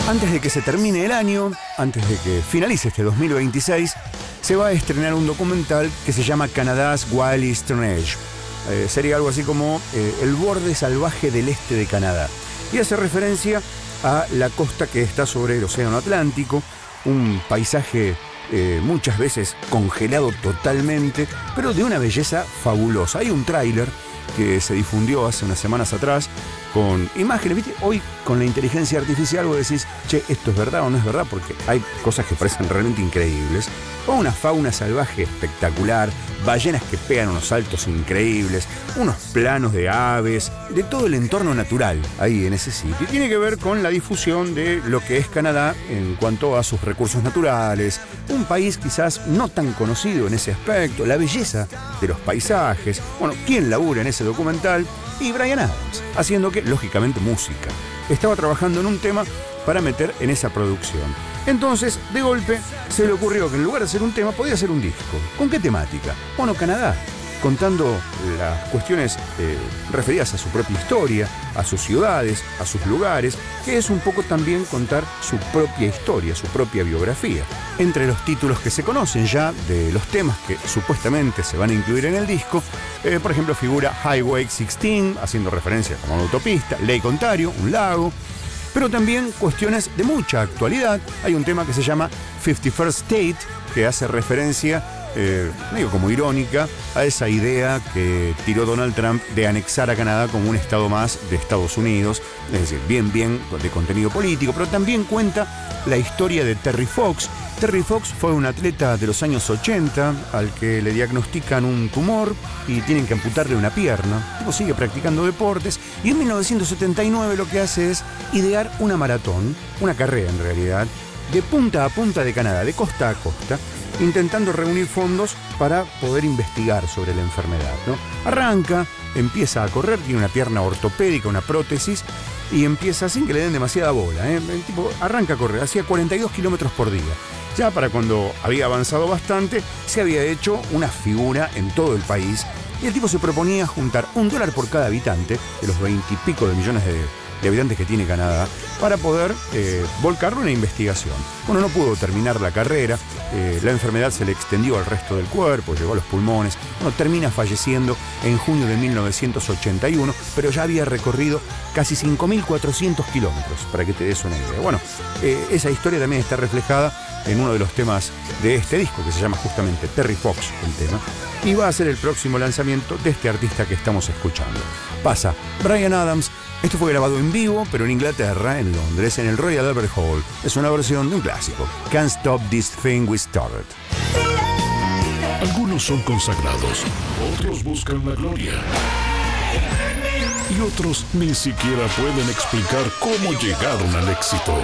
Antes de que se termine el año, antes de que finalice este 2026, se va a estrenar un documental que se llama Canada's Wild Eastern Edge. Sería algo así como el borde salvaje del este de Canadá. Y hace referencia a la costa que está sobre el Océano Atlántico, un paisaje muchas veces congelado totalmente, pero de una belleza fabulosa. Hay un tráiler que se difundió hace unas semanas atrás con imágenes, ¿viste? Hoy con la inteligencia artificial vos decís, che, esto es verdad o no es verdad, porque hay cosas que parecen realmente increíbles. O una fauna salvaje espectacular, ballenas que pegan unos saltos increíbles, unos planos de aves, de todo el entorno natural ahí en ese sitio. Y tiene que ver con la difusión de lo que es Canadá en cuanto a sus recursos naturales, un país quizás no tan conocido en ese aspecto, la belleza de los paisajes, bueno, quién labura en ese documental, y Bryan Adams, haciendo que, lógicamente, música. Estaba trabajando en un tema para meter en esa producción. Entonces, de golpe, se le ocurrió que en lugar de hacer un tema, podía hacer un disco. ¿Con qué temática? Bueno, Canadá, contando las cuestiones referidas a su propia historia, a sus ciudades, a sus lugares, que es un poco también contar su propia historia, su propia biografía. Entre los títulos que se conocen ya de los temas que supuestamente se van a incluir en el disco, por ejemplo, figura Highway 16, haciendo referencia a una autopista, Lake Ontario, un lago, pero también cuestiones de mucha actualidad. Hay un tema que se llama 51st State, que hace referencia, medio como irónica, a esa idea que tiró Donald Trump de anexar a Canadá como un estado más de Estados Unidos, es decir, bien de contenido político, pero también cuenta la historia de Terry Fox. Terry Fox fue un atleta de los años 80 al que le diagnostican un tumor y tienen que amputarle una pierna. El tipo sigue practicando deportes y en 1979 lo que hace es idear una maratón, una carrera en realidad, de punta a punta de Canadá, de costa a costa, intentando reunir fondos para poder investigar sobre la enfermedad, ¿no? Arranca, empieza a correr, tiene una pierna ortopédica, una prótesis, y empieza sin que le den demasiada bola, ¿eh? El tipo arranca a correr, hacía 42 kilómetros por día. Ya para cuando había avanzado bastante, se había hecho una figura en todo el país, y el tipo se proponía juntar $1 por cada habitante, de los 20 y pico de millones de habitantes que tiene Canadá, para poder volcarlo en la investigación. Bueno, no pudo terminar la carrera, la enfermedad se le extendió al resto del cuerpo, llegó a los pulmones, bueno, termina falleciendo en junio de 1981, pero ya había recorrido casi 5.400 kilómetros, para que te des una idea. Bueno, esa historia también está reflejada en uno de los temas de este disco, que se llama justamente Terry Fox, el tema, y va a ser el próximo lanzamiento de este artista que estamos escuchando. Pasa Bryan Adams. Esto fue grabado en vivo, pero en Inglaterra, en Londres, en el Royal Albert Hall. Es una versión de un clásico, Can't Stop This Thing We Started. Algunos son consagrados, otros buscan la gloria. Y otros ni siquiera pueden explicar cómo llegaron al éxito.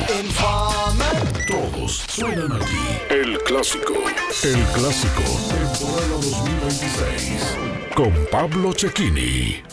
Todos suenan aquí. El Clásico. El Clásico, temporada 2026. Con Pablo Cecchini.